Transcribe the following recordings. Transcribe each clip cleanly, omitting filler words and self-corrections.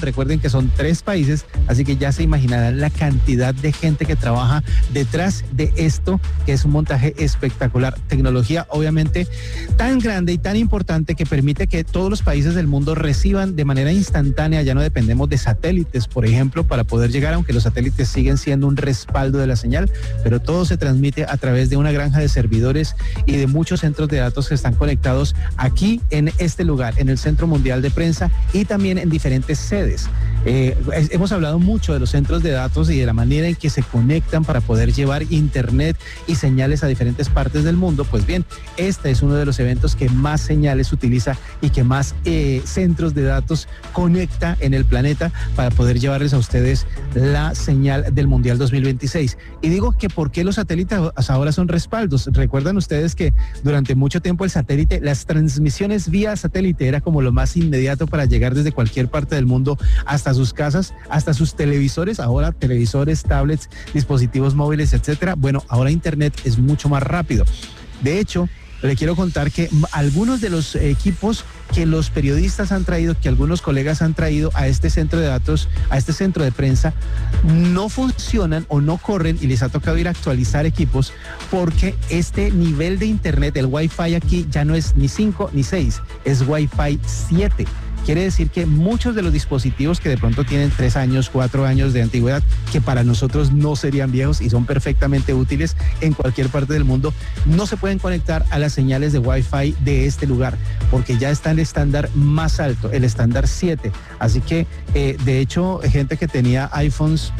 Recuerden que son 3 países, así que ya se imaginarán la cantidad de gente que trabaja detrás de esto, que es un montaje espectacular. Tecnología, obviamente, tan grande y tan importante que permite que todos los países del mundo reciban de manera instantánea. Ya no dependemos de satélites, por ejemplo, para poder llegar, aunque los satélites siguen siendo un respaldo de la señal, pero todo se transmite a través de una granja de servidores y de muchos centros de datos que están conectados aquí en este lugar, en el Centro Mundial de Prensa, y también en diferentes sedes. Hemos hablado mucho de los centros de datos y de la manera en que se conectan para poder llevar internet y señales a diferentes partes del mundo. Pues bien, este es uno de los eventos que más señales utiliza y que más centros de datos conecta en el planeta para poder llevarles a ustedes la señal del Mundial 2026. Y digo que ¿por qué los satélites ahora son respaldos? Recuerdan ustedes que durante mucho tiempo el satélite, las transmisiones vía satélite era como lo más inmediato para llegar desde cualquier parte del mundo hasta sus casas, hasta sus televisores. Ahora televisores, tablets, dispositivos móviles, etcétera. Bueno, ahora internet es mucho más rápido. De hecho, le quiero contar que algunos de los equipos que los periodistas han traído, que algunos colegas han traído a este centro de datos, a este centro de prensa, no funcionan o no corren, y les ha tocado ir a actualizar equipos porque este nivel de internet, el Wi-Fi aquí ya no es ni 5 ni 6, es Wi-Fi 7. Quiere decir que muchos de los dispositivos que de pronto tienen 3 años, 4 años de antigüedad, que para nosotros no serían viejos y son perfectamente útiles en cualquier parte del mundo, no se pueden conectar a las señales de Wi-Fi de este lugar, porque ya está el estándar más alto, el estándar 7. Así que, de hecho, gente que tenía iPhones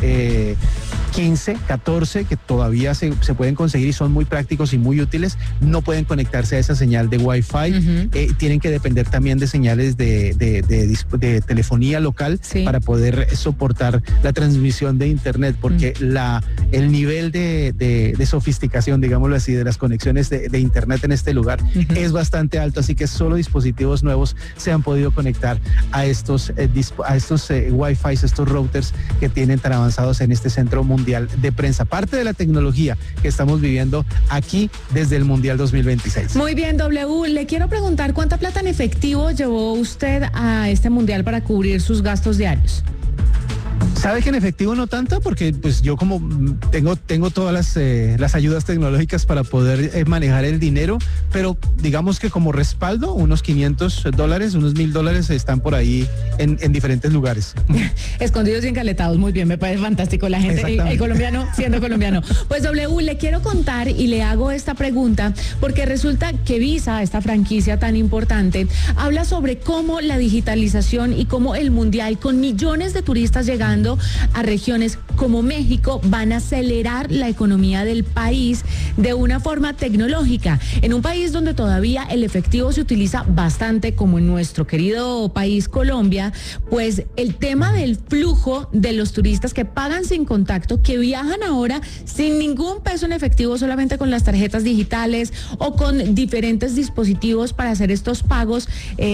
15, 14, que todavía se pueden conseguir y son muy prácticos y muy útiles, no pueden conectarse a esa señal de Wi-Fi. Tienen que depender también de señales de telefonía local, sí, para poder soportar la transmisión de internet, porque el nivel de sofisticación, digámoslo así, de las conexiones de internet en este lugar es bastante alto, así que solo dispositivos nuevos se han podido conectar a estos Wi-Fi, estos routers que tienen tan avanzados en este Centro Mundial de Prensa. Parte de la tecnología que estamos viviendo aquí desde el Mundial 2026. Muy bien, W, le quiero preguntar ¿cuánta plata en efectivo llevó usted a este Mundial para cubrir sus gastos diarios? ¿Sabe que en efectivo no tanto? Porque pues yo como tengo todas las ayudas tecnológicas para poder manejar el dinero, pero digamos que como respaldo, unos $500, unos $1,000 están por ahí en diferentes lugares. Escondidos y encaletados, muy bien, me parece fantástico la gente, el colombiano siendo colombiano. Pues W, le quiero contar y le hago esta pregunta, porque resulta que Visa, esta franquicia tan importante, habla sobre cómo la digitalización y cómo el Mundial, con millones de turistas llegando a regiones como México, van a acelerar la economía del país de una forma tecnológica. En un país donde todavía el efectivo se utiliza bastante, como en nuestro querido país Colombia, pues el tema del flujo de los turistas que pagan sin contacto, que viajan ahora sin ningún peso en efectivo, solamente con las tarjetas digitales o con diferentes dispositivos para hacer estos pagos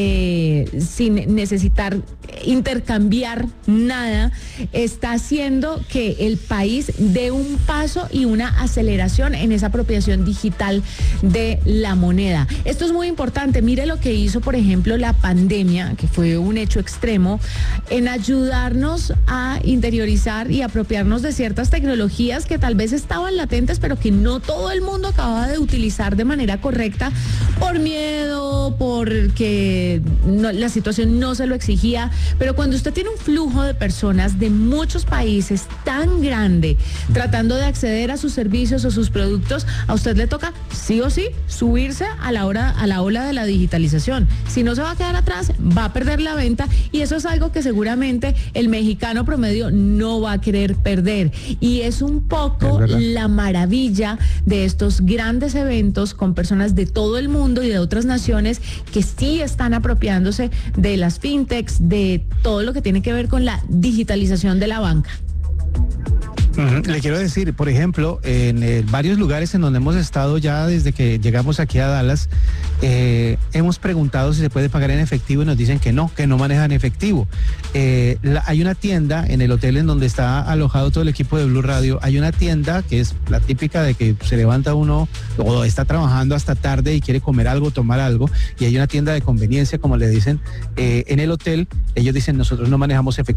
sin necesitar intercambiar nada, está haciendo que el país dé un paso y una aceleración en esa apropiación digital de la moneda. Esto es muy importante. Mire lo que hizo, por ejemplo, la pandemia, que fue un hecho extremo, en ayudarnos a interiorizar y apropiarnos de ciertas tecnologías que tal vez estaban latentes, pero que no todo el mundo acababa de utilizar de manera correcta por miedo, porque la situación no se lo exigía. Pero cuando usted tiene un flujo de personas de muchos países tan grande tratando de acceder a sus servicios o sus productos, a usted le toca sí o sí subirse a la ola de la digitalización. Si no, se va a quedar atrás, va a perder la venta, y eso es algo que seguramente el mexicano promedio no va a querer perder. Y es un poco la maravilla de estos grandes eventos con personas de todo el mundo y de otras naciones que sí están apropiándose de las fintechs, de todo lo que tiene que ver con la digitalización de la banca. Le quiero decir, por ejemplo, en varios lugares en donde hemos estado ya desde que llegamos aquí a Dallas, hemos preguntado si se puede pagar en efectivo y nos dicen que no manejan efectivo. Hay una tienda en el hotel en donde está alojado todo el equipo de Blue Radio. Hay una tienda que es la típica de que se levanta uno o está trabajando hasta tarde y quiere comer algo, tomar algo, y hay una tienda de conveniencia, como le dicen, en el hotel. Ellos dicen, nosotros no manejamos efectivo.